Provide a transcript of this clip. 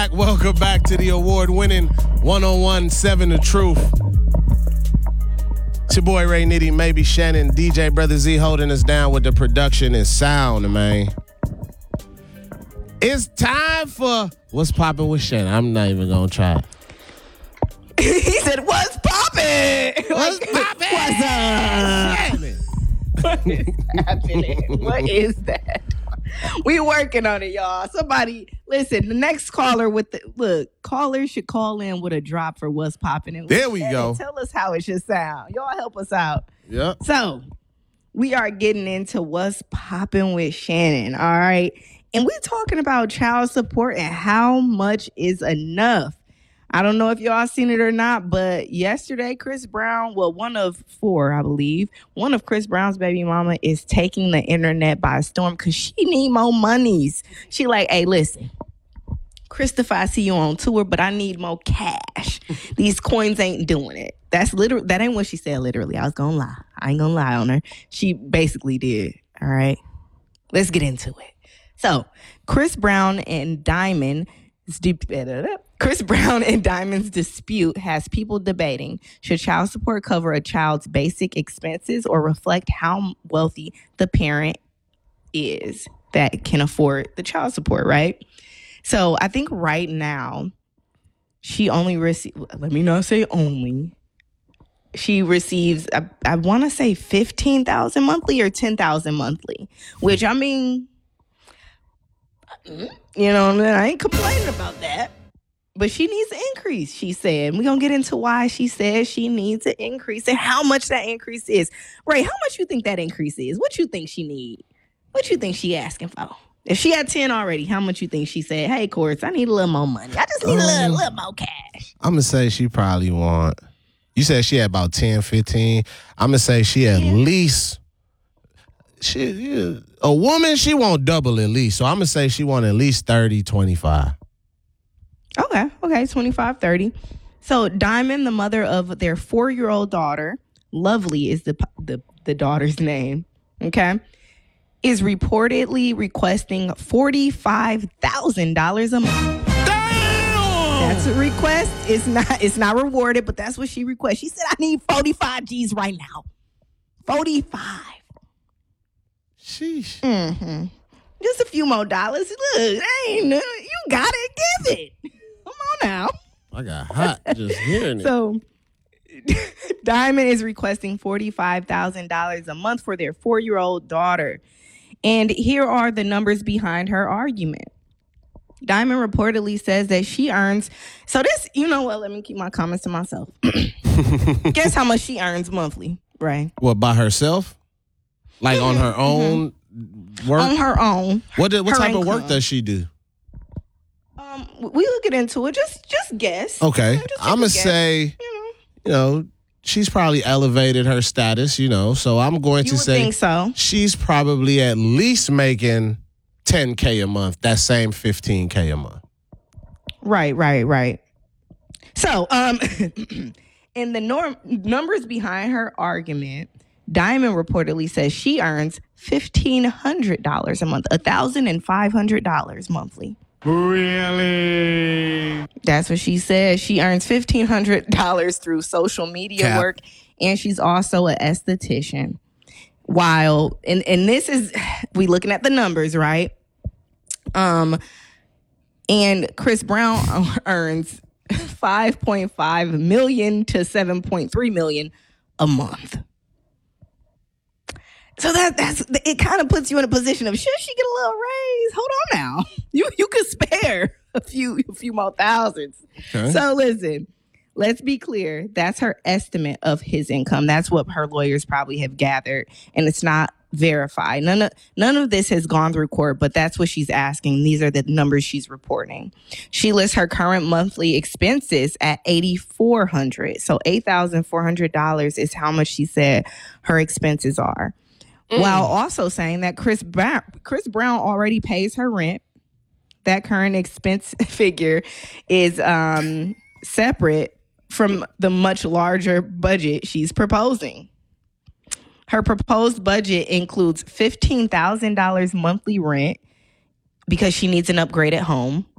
Welcome back to the award-winning 101.7 The Truth. It's your boy Ray Nitty, maybe Shannon, DJ Brother Z holding us down with the production and sound, man. It's time for What's Poppin' with Shannon. I'm not even gonna try it. He said, "What's poppin'? What's poppin'? What's up? Shannon. What is happening? What is that? We working on it, y'all. Somebody, listen, the next caller callers should call in with a drop for What's Poppin'. There we go. Tell us how it should sound. Y'all help us out. Yep. So, we are getting into What's Poppin' with Shannon, all right? And we're talking about child support and how much is enough. I don't know if y'all seen it or not, but yesterday, Chris Brown, one of four, I believe, one of Chris Brown's baby mama is taking the internet by storm because she need more monies. She like, hey, listen, Christopher, I see you on tour, but I need more cash. These coins ain't doing it. That's literally, that ain't what she said literally. I was gonna lie. I ain't gonna lie on her. She basically did. All right. Let's get into it. So, Chris Brown and Diamond's dispute has people debating, should child support cover a child's basic expenses or reflect how wealthy the parent is that can afford the child support, right? So I think right now, she only receives, let me not say only, she receives, I want to say $15,000 monthly or $10,000 monthly, which I mean, you know, I ain't complaining about that. But she needs an increase, she said. We're going to get into why she says she needs an increase and how much that increase is. Ray, how much you think that increase is? What you think she need? What you think she asking for? If she had 10 already, how much you think she said, hey, Courts, I need a little more money. I just need a little more cash. I'm going to say she probably want, you said she had about 10, 15. I'm going to say she at least, a woman, she won't double at least. So I'm going to say she want at least 30, 25. Okay, 25, 30. So Diamond, the mother of their 4-year-old daughter, Lovely is the daughter's name, okay, is reportedly requesting $45,000 a month. Damn! That's a request. It's not rewarded, but that's what she requests. She said, I need 45 G's right now. 45. Sheesh. Mm-hmm. Just a few more dollars. Look, you got it. Give it. Come on now. I got hot just hearing it. So, Diamond is requesting $45,000 a month for their 4-year-old daughter. And here are the numbers behind her argument. Diamond reportedly says that she earns, so this, you know what, let me keep my comments to myself. Guess how much she earns monthly, right? What, by herself? Like on her own work? On her own. What type income. of work does she do? We'll get into it. Just guess. Okay. I'm going to say, she's probably elevated her status, so I'm going to say think so. She's probably at least making $10K a month, that same $15K a month. Right. So, in the numbers behind her argument, Diamond reportedly says she earns $1,500 a month, $1,500 monthly. Really? That's what she says. She earns $1,500 through social media work, and she's also an esthetician. While, and this is, we looking at the numbers, right? And Chris Brown earns $5.5 million to $7.3 million a month. So that's it. Kind of puts you in a position of, should she get a little raise? Hold on now, you could spare a few more thousands. Okay. So listen, let's be clear. That's her estimate of his income. That's what her lawyers probably have gathered, and it's not verified. None of this has gone through court, but that's what she's asking. These are the numbers she's reporting. She lists her current monthly expenses at $8,400. So $8,400 is how much she said her expenses are. While also saying that Chris Brown already pays her rent. That current expense figure is separate from the much larger budget she's proposing. Her proposed budget includes $15,000 monthly rent because she needs an upgraded home.